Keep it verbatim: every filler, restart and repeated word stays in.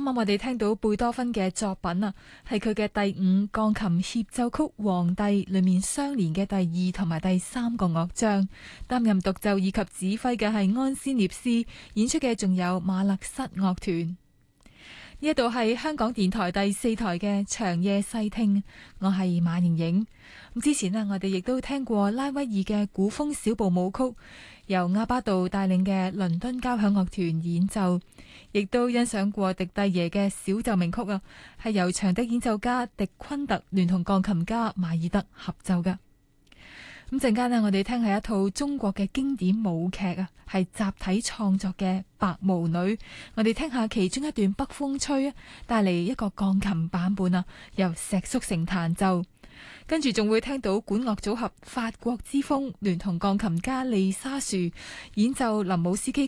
啱我哋聽到貝多芬嘅作品啊，係佢嘅第五鋼琴協奏曲《皇帝》裏面相連嘅第二同埋第三個樂章。擔任獨奏以及指揮嘅係安斯涅斯，演出嘅仲有馬勒瑟樂團。呢一度係香港電台第四台嘅長夜細聽，我係馬瑩瑩。咁之前呢，我哋亦都聽過拉威爾嘅古風小步舞曲，由阿巴杜帶領嘅倫敦交響樂團演奏，亦都欣賞過迪蒂耶嘅小奏鳴曲啊，係由長笛演奏家迪昆特聯同鋼琴家馬爾德合奏嘅。咁陣間呢，我哋聽係一套中國嘅經典舞劇啊，係集體創作嘅《白毛女》。我哋聽下其中一段北風吹啊，帶嚟一個鋼琴版本啊，由石叔成彈奏。跟住仲會聽到管樂組合法國之風聯同鋼琴家利沙樹演奏林姆斯基